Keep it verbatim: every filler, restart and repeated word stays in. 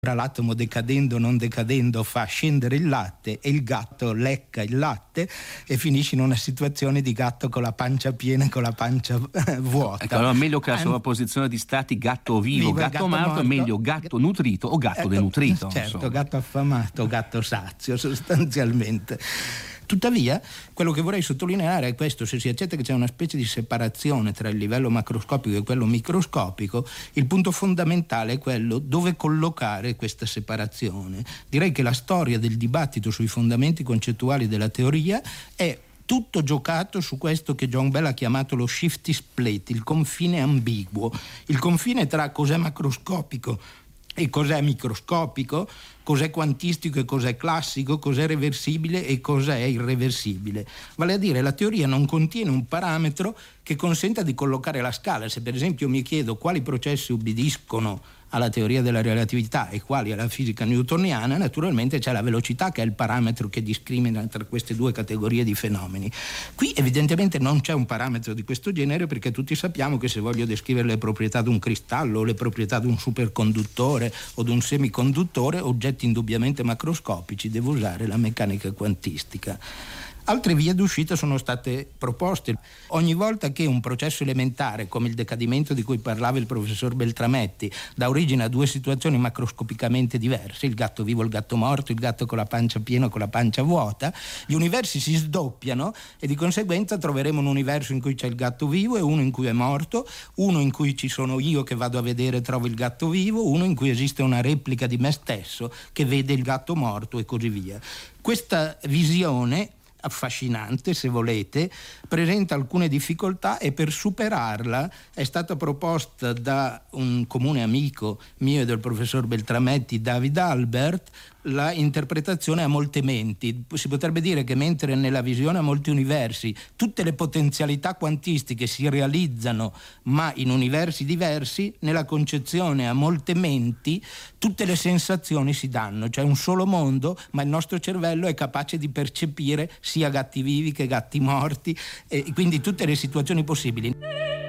l'atomo decadendo o non decadendo fa scendere il latte e il gatto lecca il latte e finisce in una situazione di gatto con la pancia piena e con la pancia vuota. Ecco, allora meglio che la sovrapposizione di stati gatto vivo, Vivo, gatto, gatto morto, morto. è meglio gatto nutrito o gatto Ecco, denutrito. certo, insomma. gatto affamato o gatto sazio sostanzialmente. Tuttavia, quello che vorrei sottolineare è questo: se si accetta che c'è una specie di separazione tra il livello macroscopico e quello microscopico, il punto fondamentale è quello dove collocare questa separazione. Direi che la storia del dibattito sui fondamenti concettuali della teoria è tutto giocato su questo che John Bell ha chiamato lo shifty split, il confine ambiguo, il confine tra cos'è macroscopico e cos'è microscopico, cos'è quantistico e cos'è classico, cos'è reversibile e cos'è irreversibile. Vale a dire, la teoria non contiene un parametro che consenta di collocare la scala. Se per esempio mi chiedo quali processi ubbidiscono alla teoria della relatività e quali alla fisica newtoniana, naturalmente c'è la velocità che è il parametro che discrimina tra queste due categorie di fenomeni. Qui evidentemente non c'è un parametro di questo genere, perché tutti sappiamo che se voglio descrivere le proprietà di un cristallo o le proprietà di un superconduttore o di un semiconduttore, oggetti indubbiamente macroscopici, devo usare la meccanica quantistica. Altre vie d'uscita sono state proposte. Ogni volta che un processo elementare, come il decadimento di cui parlava il professor Beltrametti, dà origine a due situazioni macroscopicamente diverse, il gatto vivo e il gatto morto, il gatto con la pancia piena o con la pancia vuota, gli universi si sdoppiano e di conseguenza troveremo un universo in cui c'è il gatto vivo e uno in cui è morto, uno in cui ci sono io che vado a vedere e trovo il gatto vivo, uno in cui esiste una replica di me stesso che vede il gatto morto e così via. Questa visione affascinante, se volete, presenta alcune difficoltà e per superarla è stata proposta da un comune amico mio e del professor Beltrametti, David Albert, la interpretazione a molte menti. Si potrebbe dire che mentre nella visione a molti universi tutte le potenzialità quantistiche si realizzano ma in universi diversi, nella concezione a molte menti tutte le sensazioni si danno, cioè un solo mondo, ma il nostro cervello è capace di percepire sia gatti vivi che gatti morti e quindi tutte le situazioni possibili.